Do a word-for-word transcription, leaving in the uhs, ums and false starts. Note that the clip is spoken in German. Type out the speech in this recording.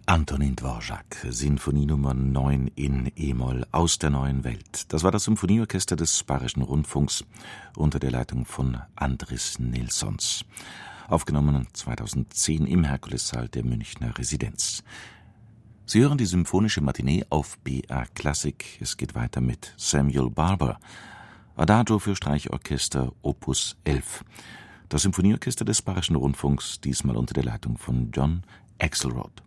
Antonin Dvorak, Sinfonie Nummer neun in E-Moll aus der neuen Welt. Das war das Symphonieorchester des Bayerischen Rundfunks unter der Leitung von Andris Nilssons. Aufgenommen zweitausendzehn im Herkulessaal der Münchner Residenz. Sie hören die symphonische Matinee auf B R Klassik. Es geht weiter mit Samuel Barber. Adagio für Streichorchester Opus elf. Das Symphonieorchester des Bayerischen Rundfunks, diesmal unter der Leitung von John Axelrod.